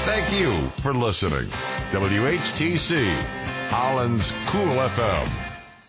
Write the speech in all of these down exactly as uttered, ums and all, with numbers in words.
Thank you for listening. W H T C, Holland's Cool F M.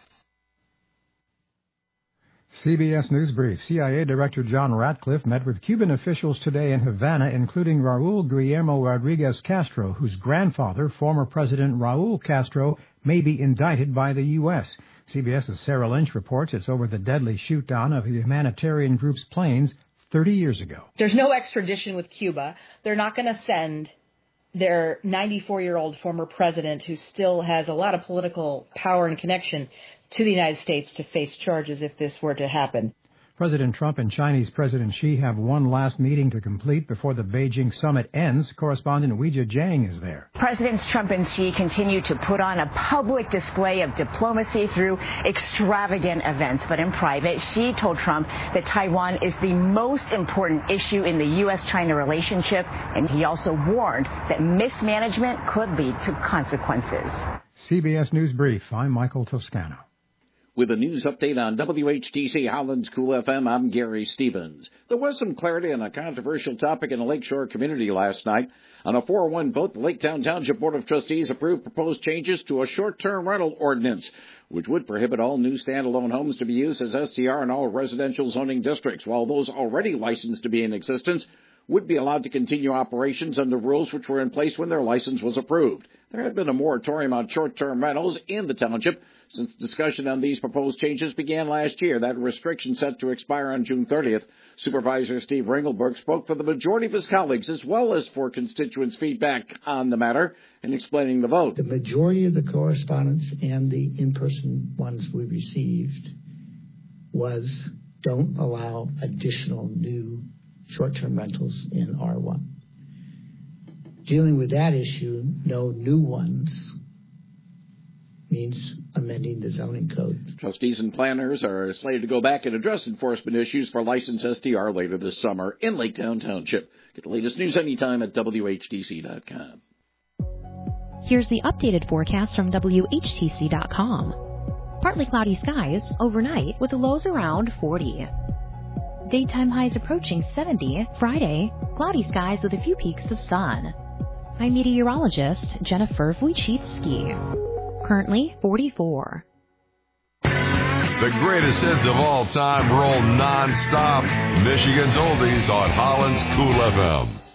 C B S News Brief. C I A Director John Ratcliffe met with Cuban officials today in Havana, including Raul Guillermo Rodriguez Castro, whose grandfather, former President Raul Castro, may be indicted by the U S. CBS's Sarah Lynch reports it's over the deadly shoot-down of a humanitarian group's planes thirty years ago. There's no extradition with Cuba. They're not going to send their ninety-four-year-old former president, who still has a lot of political power and connection, to the United States to face charges if this were to happen. President Trump and Chinese President Xi have one last meeting to complete before the Beijing summit ends. Correspondent Weijia Jiang is there. Presidents Trump and Xi continue to put on a public display of diplomacy through extravagant events. But in private, Xi told Trump that Taiwan is the most important issue in the U S China relationship, and he also warned that mismanagement could lead to consequences. C B S News Brief. I'm Michael Toscano. With a news update on W H T C Holland's Cool F M, I'm Gary Stevens. There was some clarity on a controversial topic in the Lakeshore community last night. On a four one vote, the Laketown Township Board of Trustees approved proposed changes to a short-term rental ordinance, which would prohibit all new standalone homes to be used as S T R in all residential zoning districts, while those already licensed to be in existence would be allowed to continue operations under rules which were in place when their license was approved. There had been a moratorium on short-term rentals in the township since discussion on these proposed changes began last year. That restriction set to expire on June thirtieth. Supervisor Steve Ringelberg spoke for the majority of his colleagues as well as for constituents' feedback on the matter in explaining the vote. The majority of the correspondence and the in-person ones we received was don't allow additional new short-term rentals in R one. Dealing with that issue, no new ones means amending the zoning code. Trustees and planners are slated to go back and address enforcement issues for licensed S T R later this summer in Laketown Township. Get the latest news anytime at W H T C dot com. Here's the updated forecast from W H T C dot com. Partly cloudy skies overnight with lows around forty. Daytime highs approaching seventy. Friday, cloudy skies with a few peaks of sun. I'm meteorologist Jennifer Wojcicki. Currently forty-four. The greatest hits of all time roll non-stop. Michigan's Oldies on Holland's Cool F M.